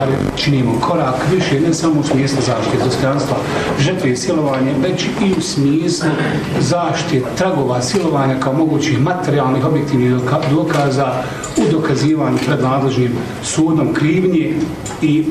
Činimo korak više ne samo u smislu zaštite dostojanstva žrtve i silovanja, već i u smislu zaštite tragova silovanja kao mogućih materijalnih objektivnih dokaza u dokazivanju pred nadležnim sudom krivnje i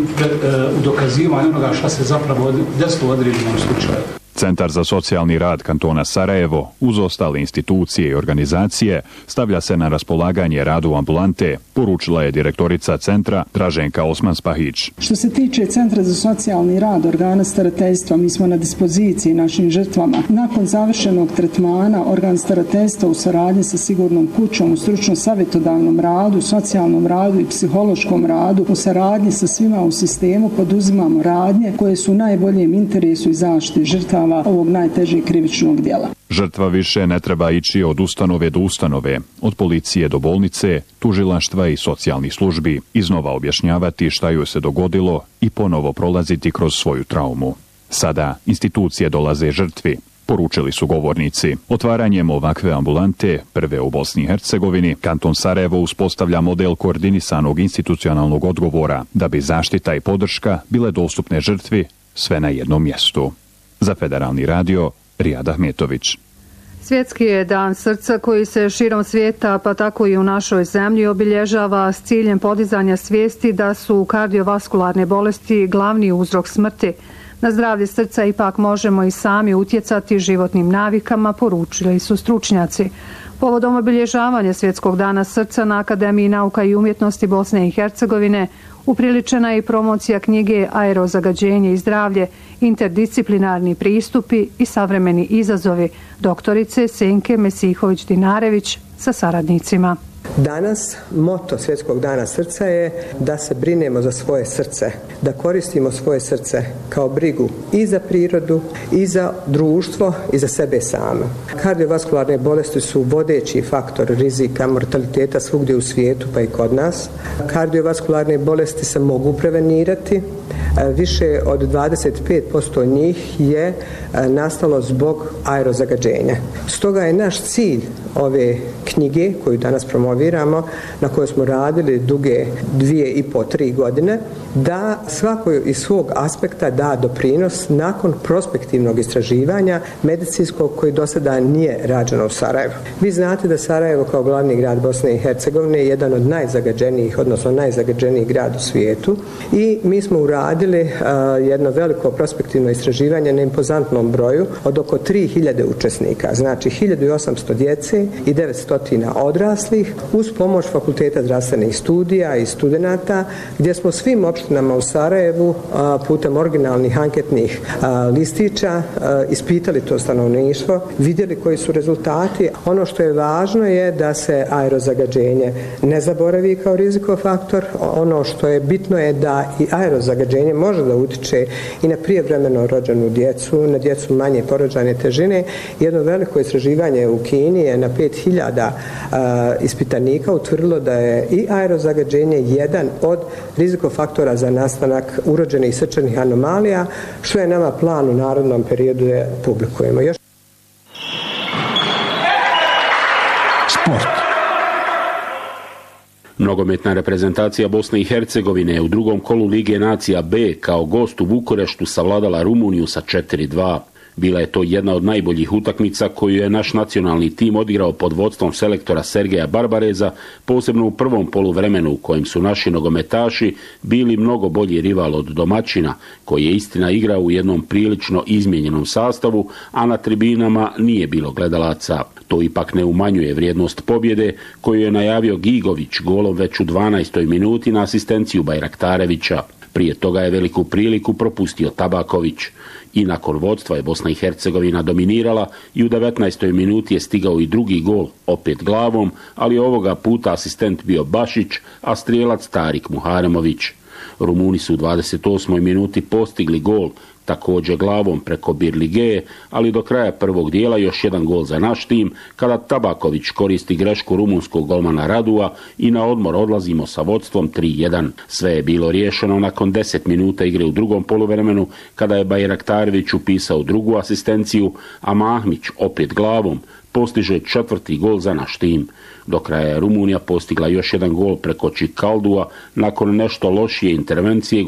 u dokazivanju onoga što se zapravo desilo u određenom slučaju. Centar za socijalni rad kantona Sarajevo, uz ostale institucije i organizacije, stavlja se na raspolaganje radu ambulante, poručila je direktorica centra Draženka Osman-Spahić. Što se tiče Centra za socijalni rad organa starateljstva, mi smo na dispoziciji našim žrtvama. Nakon završenog tretmana, organ starateljstva u saradnji sa Sigurnom kućom u stručno-savjetodavnom radu, socijalnom radu i psihološkom radu, u saradnji sa svima u sistemu poduzimamo radnje koje su u najboljem interesu i zaštiti žrtava ovog najtežeg krivičnog djela. Žrtva više ne treba ići od ustanove do ustanove, od policije do bolnice, tužilaštva i socijalnih službi, iznova objašnjavati šta joj se dogodilo i ponovo prolaziti kroz svoju traumu. Sada institucije dolaze žrtvi, poručili su govornici. Otvaranjem ovakve ambulante, prve u Bosni i Hercegovini, kanton Sarajevo uspostavlja model koordinisanog institucionalnog odgovora da bi zaštita i podrška bile dostupne žrtvi sve na jednom mjestu. Za Federalni radio, Rijad Ahmetović. Svjetski je dan srca koji se širom svijeta, pa tako i u našoj zemlji, obilježava s ciljem podizanja svijesti da su kardiovaskularne bolesti glavni uzrok smrti. Na zdravlje srca ipak možemo i sami utjecati životnim navikama, poručili su stručnjaci. Povodom obilježavanja Svjetskog dana srca na Akademiji nauka i umjetnosti Bosne i Hercegovine upriličena je i promocija knjige Aerozagađenje i zdravlje, interdisciplinarni pristupi i savremeni izazovi doktorice Senke Mesihović-Dinarević sa saradnicima. Danas moto Svjetskog dana srca je da se brinemo za svoje srce, da koristimo svoje srce kao brigu i za prirodu, i za društvo, i za sebe same. Kardiovaskularne bolesti su vodeći faktor rizika mortaliteta svugdje u svijetu, pa i kod nas. Kardiovaskularne bolesti se mogu prevenirati. Više od 25% njih je nastalo zbog aerozagađenja. Stoga je naš cilj ove knjige koju danas promoviramo, na kojoj smo radili duge 2,5-3 godine, da svako iz svog aspekta da doprinos nakon prospektivnog istraživanja medicinskog koji do sada nije rađeno u Sarajevu. Vi znate da Sarajevo kao glavni grad Bosne i Hercegovine je jedan od najzagađenijih, odnosno najzagađeniji grad u svijetu i mi smo uradili jedno veliko prospektivno istraživanje na impozantnom broju od oko 3000 učesnika, znači 1800 djece i 900 odraslih uz pomoć Fakulteta zdravstvenih studija i studenata, gdje smo svim opštinama u Sarajevu putem originalnih anketnih listića ispitali to stanovništvo, vidjeli koji su rezultati. Ono što je važno je da se aerozagađenje ne zaboravi kao rizikofaktor. Ono što je bitno je da i aerozagađenje može da utiče i na prijevremeno rođenu djecu, na djecu manje porođajne težine. Jedno veliko istraživanje u Kini je na 5000 ispitanika utvrdilo da je i aerozagađenje jedan od rizikofaktora za nastanak urođenih srčanih anomalija, što je nama plan u narednom periodu da publikujemo. Sport. Nogometna reprezentacija Bosne i Hercegovine je u drugom kolu Lige nacija B kao gost u Bukureštu savladala Rumuniju sa 4-2. Bila je to jedna od najboljih utakmica koju je naš nacionalni tim odigrao pod vodstvom selektora Sergeja Barbareza, posebno u prvom poluvremenu u kojem su naši nogometaši bili mnogo bolji rival od domaćina, koji je istina igrao u jednom prilično izmijenjenom sastavu, a na tribinama nije bilo gledalaca. To ipak ne umanjuje vrijednost pobjede koju je najavio Gigović golom već u 12. minuti na asistenciju Bajraktarevića. Prije toga je veliku priliku propustio Tabaković. I nakon vodstva je Bosna i Hercegovina dominirala i u 19. minuti je stigao i drugi gol, opet glavom, ali ovoga puta asistent bio Bašić, a strijelac Tarik Muharemović. Rumuni su u 28. minuti postigli gol, također glavom preko Birligeje, ali do kraja prvog dijela još jedan gol za naš tim, kada Tabaković koristi grešku rumunskog golmana Radua i na odmor odlazimo sa vodstvom 3-1. Sve je bilo riješeno nakon 10 minuta igre u drugom poluvremenu, kada je Bajraktarević upisao drugu asistenciju, a Mahmić opet glavom postiže 4. gol za naš tim. Do kraja je Rumunija postigla još jedan gol preko Čikaldua nakon nešto lošije intervencije